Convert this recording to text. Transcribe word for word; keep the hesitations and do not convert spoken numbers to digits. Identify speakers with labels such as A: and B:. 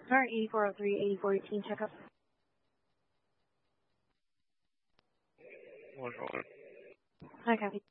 A: Car eighty-four oh three, eighty-four eighteen, check up.
B: One hold.
A: Hi, copy.